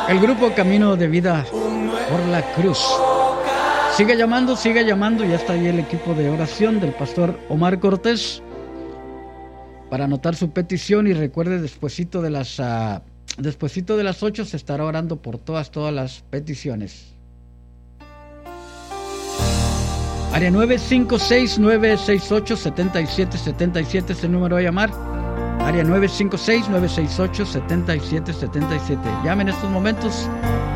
El grupo Camino de Vida por la Cruz. Sigue llamando, ya está ahí el equipo de oración del pastor Omar Cortés para anotar su petición. Y recuerde, despuesito de las 8 se estará orando por todas las peticiones. Área 956-968-7777 es el número a llamar. Área 956-968-7777. Llame en estos momentos